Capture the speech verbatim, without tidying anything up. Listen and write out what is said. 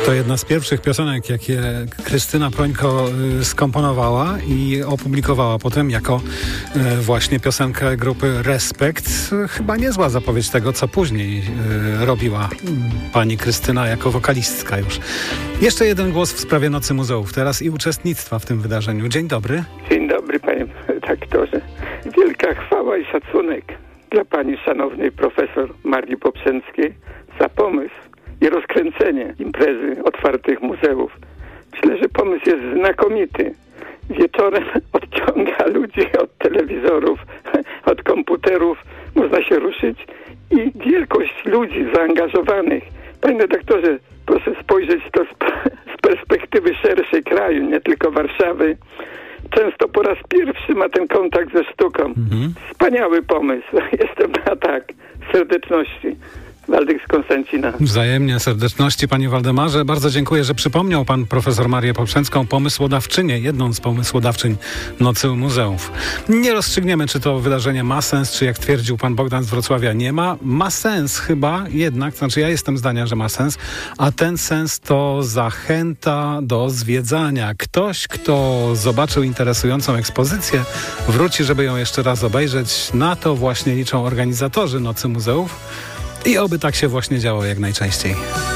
To jedna z pierwszych piosenek, jakie Krystyna Prońko skomponowała i opublikowała potem jako właśnie piosenkę grupy Respekt. Chyba niezła zapowiedź tego, co później robiła pani Krystyna jako wokalistka już. Jeszcze jeden głos w sprawie Nocy Muzeów teraz i uczestnictwa w tym wydarzeniu. Dzień dobry. Dzień dobry, panie redaktorze. Wielka chwała i szacunek dla pani szanownej profesor Marii Poprzęckiej za pomysł i rozkręcenie imprezy otwartych muzeów. Myślę, że pomysł jest znakomity. Wieczorem odciąga ludzi od telewizorów, od komputerów. Można się ruszyć i wielkość ludzi zaangażowanych. Panie redaktorze, proszę spojrzeć to z, z perspektywy szerszej kraju, nie tylko Warszawy. Często po raz pierwszy ma ten kontakt ze sztuką. Mhm. Wspaniały pomysł. Jestem na tak. Serdeczności. Waldek z Konstancina. Wzajemnie serdeczności, panie Waldemarze. Bardzo dziękuję, że przypomniał pan profesor Marię Poprzęcką, pomysłodawczynię, jedną z pomysłodawczyń Nocy Muzeów. Nie rozstrzygniemy, czy to wydarzenie ma sens, czy jak twierdził pan Bogdan z Wrocławia, nie ma. Ma sens chyba jednak, znaczy ja jestem zdania, że ma sens, a ten sens to zachęta do zwiedzania. Ktoś, kto zobaczył interesującą ekspozycję, wróci, żeby ją jeszcze raz obejrzeć. Na to właśnie liczą organizatorzy Nocy Muzeów. I oby tak się właśnie działo jak najczęściej.